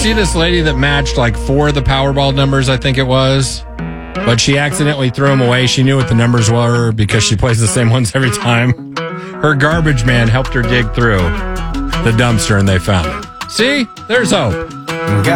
see this lady that matched like 4 of the Powerball numbers, I think it was, but she accidentally threw them away. She knew what the numbers were because she plays the same ones every time. Her garbage man helped her dig through the dumpster and they found it. See? There's hope.